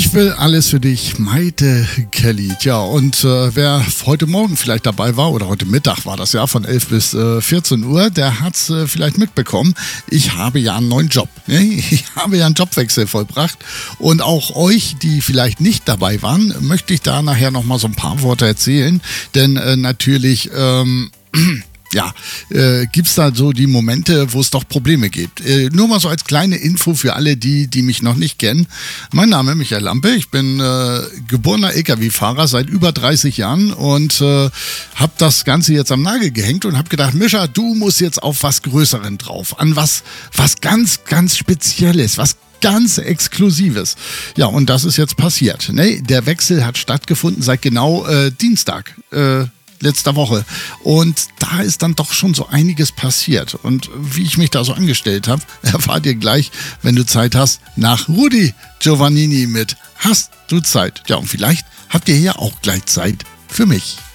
Ich will alles für dich, Maite Kelly. Tja, und wer heute Morgen vielleicht dabei war, oder heute Mittag war das ja, von 11 bis 14 Uhr, der hat es vielleicht mitbekommen. Ich habe ja einen neuen Job. Ne? Ich habe ja einen Jobwechsel vollbracht. Und auch euch, die vielleicht nicht dabei waren, möchte ich da nachher nochmal so ein paar Worte erzählen. Denn natürlich... gibt es da so die Momente, wo es doch Probleme gibt. Nur mal so als kleine Info für alle, die mich noch nicht kennen. Mein Name ist Michael Lampe, ich bin geborener LKW-Fahrer seit über 30 Jahren und habe das Ganze jetzt am Nagel gehängt und habe gedacht, Mischa, du musst jetzt auf was Größeren drauf, an was ganz, ganz Spezielles, was ganz Exklusives. Ja, und das ist jetzt passiert. Ne? Der Wechsel hat stattgefunden seit genau Dienstag, letzter Woche. Und da ist dann doch schon so einiges passiert. Und wie ich mich da so angestellt habe, erfahrt ihr gleich, wenn du Zeit hast, nach Rudi Giovannini mit Hast du Zeit? Ja, und vielleicht habt ihr ja auch gleich Zeit für mich.